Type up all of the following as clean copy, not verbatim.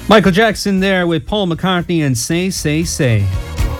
Michael Jackson there with Paul McCartney and Say, Say, Say.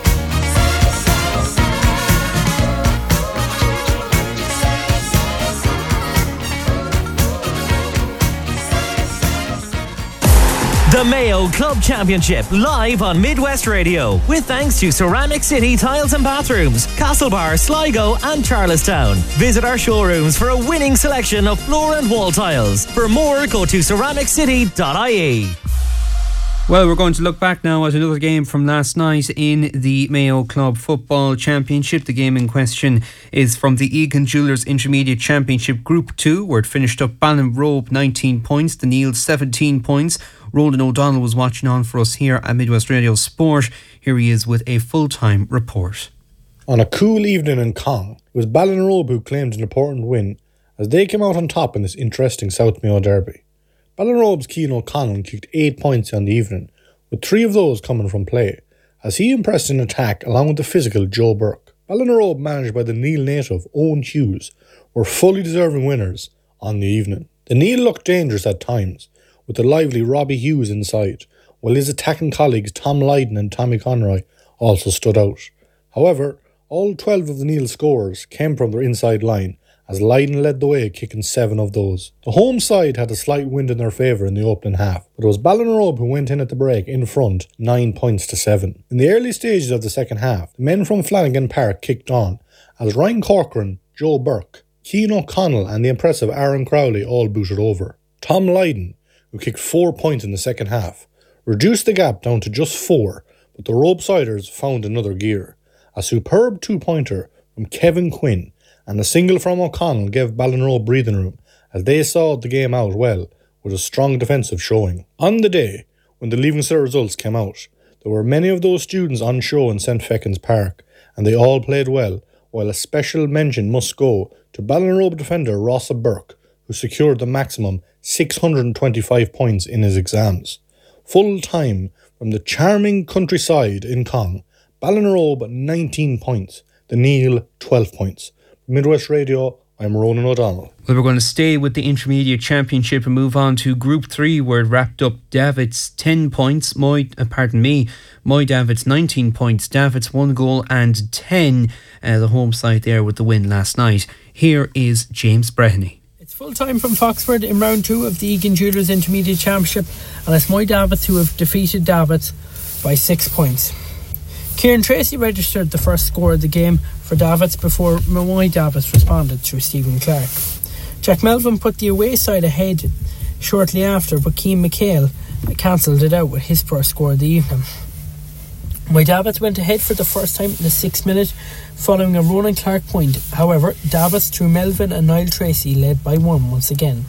The Mayo Club Championship live on Midwest Radio with thanks to Ceramic City Tiles and Bathrooms, Castlebar, Sligo and Charlestown. Visit our showrooms for a winning selection of floor and wall tiles. For more, go to ceramiccity.ie. Well, we're going to look back now at another game from last night in the Mayo Club Football Championship. The game in question is from the Egan Jewellers Intermediate Championship Group 2, where it finished up Ballinrobe 19 points, the Neil 17 points. Roland O'Donnell was watching on for us here at Midwest Radio Sport. Here he is with a full-time report. On a cool evening in Cong, it was Ballinrobe who claimed an important win as they came out on top in this interesting South Mayo derby. Ballinrobe's Cian O'Connell kicked 8 points on the evening, with 3 of those coming from play, as he impressed in attack along with the physical Joe Burke. Ballinrobe, managed by the Neil native Owen Hughes, were fully deserving winners on the evening. The Neil looked dangerous at times, with the lively Robbie Hughes inside, while his attacking colleagues Tom Lydon and Tommy Conroy also stood out. However, all 12 of the Neil scorers came from their inside line, as Lydon led the way, kicking 7 of those. The home side had a slight wind in their favour in the opening half, but it was Ballinrobe who went in at the break in front, 9 points to 7. In the early stages of the second half, the men from Flanagan Park kicked on, as Ryan Corcoran, Joe Burke, Cian O'Connell and the impressive Aaron Crowley all booted over. Tom Lydon, who kicked 4 points in the second half, reduced the gap down to just 4, but the Robesiders found another gear. A superb 2-pointer from Kevin Quinn and a single from O'Connell gave Ballinrobe breathing room, as they saw the game out well with a strong defensive showing. On the day when the Leaving Cert results came out, there were many of those students on show in St. Feckin's Park, and they all played well, while a special mention must go to Ballinrobe defender Rossa Burke, who secured the maximum 625 points in his exams. Full time from the charming countryside in Cong, Ballinrobe 19 points, the Neil 12 points. From Midwest Radio, I'm Ronan O'Donnell. Well, we're going to stay with the Intermediate Championship and move on to Group 3, where it wrapped up Davitt's 10 points, Moy Davitt's 19 points, Davitt's 1 goal and 10, the home side there with the win last night. Here is James Breheny. Full time from Foxford in round 2 of the Egan Jewellers Intermediate Championship, and it's Moy Davitt who have defeated Davitt by 6 points. Kieran Tracy registered the first score of the game for Davitt before Moy Davitt responded through Stephen Clark. Jack Melvin put the away side ahead shortly after, but Cian McHale cancelled it out with his first score of the evening. Moy Davitt went ahead for the first time in the 6th minute following a Ronan Clark point. However, Davitt through Melvin and Niall Tracy led by 1 once again.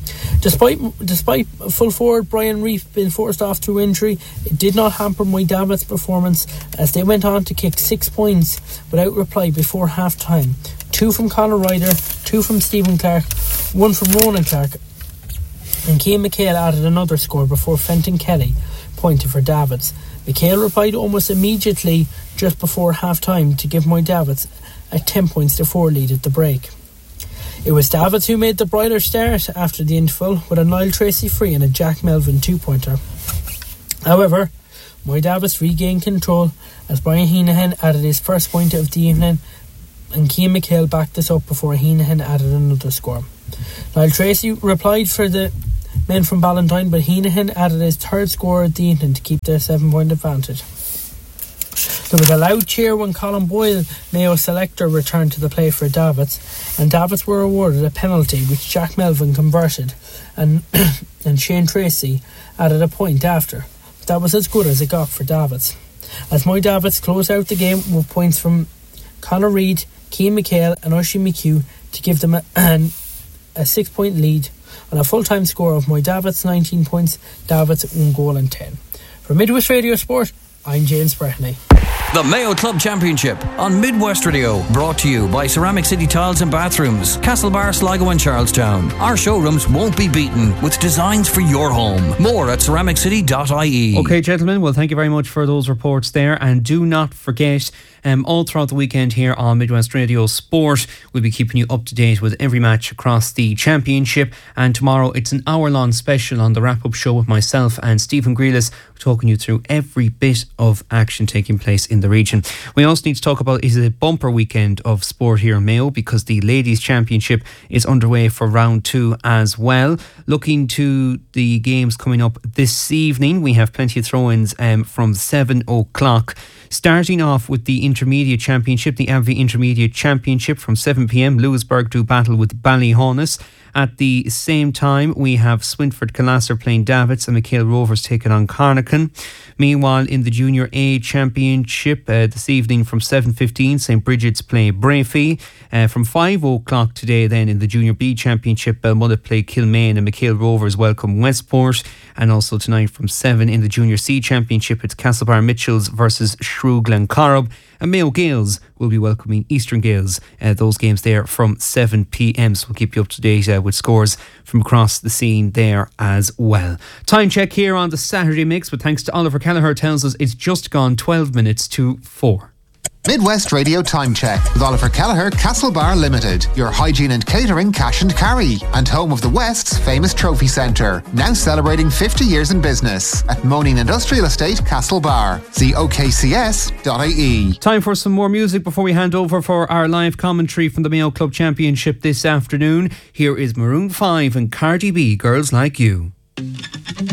Despite full forward Brian Reef being forced off through injury, it did not hamper Moy Davitt's performance, as they went on to kick 6 points without reply before half time. 2 from Conor Ryder, 2 from Stephen Clark, 1 from Ronan Clark, and Cian McHale added another score before Fenton Kelly pointed for Davitt. McHale replied almost immediately just before half-time to give Moy Davitt a 10 points to 4 lead at the break. It was Davitt who made the brighter start after the interval with a Niall Tracy free and a Jack Melvin 2-pointer. However, Moy Davitt regained control as Brian Heenahan added his first point of the evening, and Cian McHale backed this up before Heenahan added another score. Niall Tracy replied for the men from Ballantyne, but Heenahan added his third score of the evening to keep their 7-point advantage. There was a loud cheer when Colin Boyle, Mayo selector, returned to the play for Davitt, and Davitt were awarded a penalty which Jack Melvin converted, and Shane Tracy added a point after. But that was as good as it got for Davitt, as Moy Davitt closed out the game with points from Conor Reid, Cian McHale and Oisin McHugh to give them a 6-point lead on a full-time score of Moy Davitt's 19 points, Davitt's 1 goal and 10. For Midwest Radio Sport, I'm James Breheny. The Mayo Club Championship on Midwest Radio, brought to you by Ceramic City Tiles and Bathrooms, Castlebar, Sligo and Charlestown. Our showrooms won't be beaten with designs for your home. More at ceramiccity.ie. Okay, gentlemen, well, thank you very much for those reports there, and do not forget all throughout the weekend here on Midwest Radio Sport. We'll be keeping you up to date with every match across the championship, and tomorrow it's an hour-long special on the wrap-up show with myself and Stephen Grealis, talking you through every bit of action taking place in the region. We also need to talk about is it a bumper weekend of sport here in Mayo, because the Ladies Championship is underway for round 2 as well. Looking to the games coming up this evening, we have plenty of throw-ins from 7 o'clock. Starting off with the Intermediate Championship, the Abbey Intermediate Championship from 7 p.m. Lewisburg do battle with Ballyhaunis. At the same time, we have Swinford Collasser playing Davits and McHale Rovers taking on Carnacan. Meanwhile, in the Junior A Championship this evening from 7:15, St. Bridget's play Brafey. From 5 o'clock today then in the Junior B Championship, Belmullet play Kilmaine and McHale Rovers welcome Westport. And also tonight from 7 in the Junior C Championship, it's Castlebar Mitchells versus Shrew Glencorrib. And Mayo Gales will be welcoming Eastern Gales. Those games there from 7 p.m. So we'll keep you up to date with scores from across the scene there as well. Time check here on the Saturday Mix, but thanks to Oliver Kelleher, tells us it's just gone 12 minutes to 4. Midwest Radio Time Check with Oliver Kelleher, Castlebar Limited, your hygiene and catering cash and carry, and home of the West's famous trophy centre, now celebrating 50 years in business at Moaning Industrial Estate, Castlebar. See okcs.ie. Time for some more music before we hand over for our live commentary from the Mayo Club Championship this afternoon. Here is Maroon 5 and Cardi B, Girls Like You.